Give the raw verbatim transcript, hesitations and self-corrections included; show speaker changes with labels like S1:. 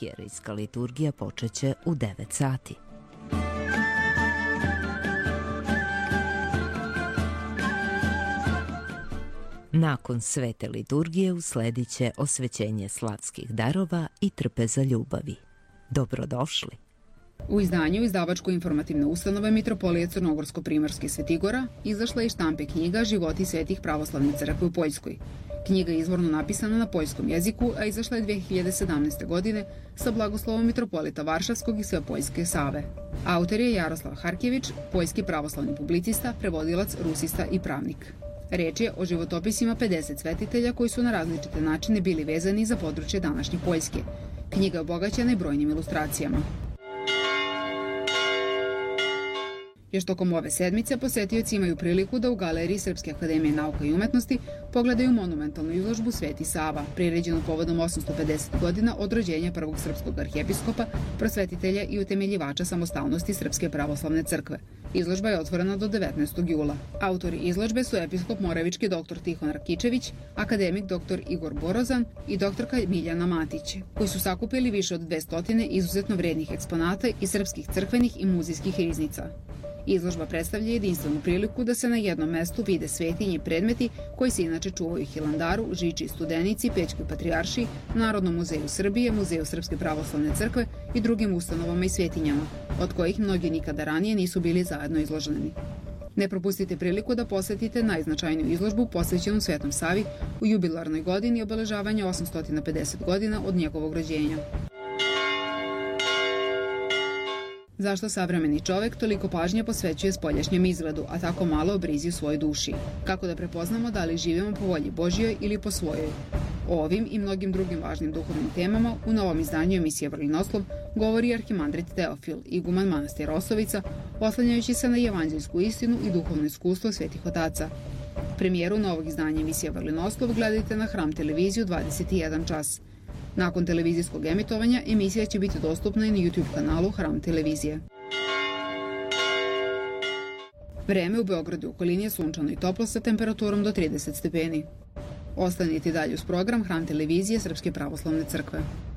S1: arhijerejska liturgija počeće u devet sati. Nakon svete liturgije usledit će osvećenje slavskih darova i trpeza ljubavi. Dobrodošli!
S2: U izdanju izdavačko-informativne ustanove Mitropolije Crnogorsko-Primorske Svetigora izašla je iz štampe knjiga Životi svetih pravoslavne crkve u Poljskoj. Knjiga je izvorno napisana na poljskom jeziku, a izašla je dve hiljade sedamnaeste. godine sa blagoslovom mitropolita Varšavskog i Svepoljske Save. Autor je Jaroslav Harkjević, poljski pravoslavni publicista, prevodilac, rusista i pravnik. Reč je o životopisima pedeset svetitelja koji su na različite načine bili vezani za područje današnje Poljske. Knjiga je obogaćena i brojnim ilustracijama. Još tokom ove sedmice posetioci imaju priliku da u galeriji Srpske akademije nauka i umetnosti pogledaju monumentalnu izložbu Sveti Sava, priređenu povodom osamsto pedeset godina od rođenja prvog srpskog arhijepiskopa, prosvetitelja i utemeljivača samostalnosti Srpske pravoslavne crkve. Izložba je otvorena do devetnaestog jula. Autori izložbe su episkop moravički dr Tihon Rakičević, akademik dr Igor Borozan i doktorka Miljana Matić, koji su sakupili više od dvestotine izuzetno vrednih eksponata iz srpskih crkvenih i muzejskih riznica. Izložba predstavlja jedinstvenu priliku da se na jednom mestu vide svetinje i predmeti koji se inače čuvaju u Hilandaru, Žiči, Studenici, Pećkoj patrijaršiji, Narodnom muzeju Srbije, Muzeju Srpske pravoslavne crkve i drugim ustanovama i svetinjama, od kojih mnogi nikada ranije nisu bili zajedno izloženi. Ne propustite priliku da posetite najznačajniju izložbu posvećenu Svetom Savi u jubilarnoj godini obeležavanja osamsto pedeset godina od njegovog rođenja. Zašto savremeni čovek toliko pažnje posvećuje spoljašnjem izgledu, a tako malo o brizi u svojoj duši? Kako da prepoznamo da li živimo po volji Božjoj ili po svojoj? O ovim i mnogim drugim važnim duhovnim temama u novom izdanju emisije Vrlinoslov govori arhimandrit Teofil, iguman manastira Osovica, oslanjajući se na evanđeljsku istinu i duhovno iskustvo svetih otaca. Premijeru novog izdanja emisije Vrlinoslov gledajte na Hram televiziju dvadeset i jedan čas. Nakon televizijskog emitovanja, emisija će biti dostupna i na YouTube kanalu Hram televizije. Vreme u Beogradu i okolini je sunčano i toplo sa temperaturom do trideset stepeni. Ostanite dalje uz program Hram televizije Srpske pravoslavne crkve.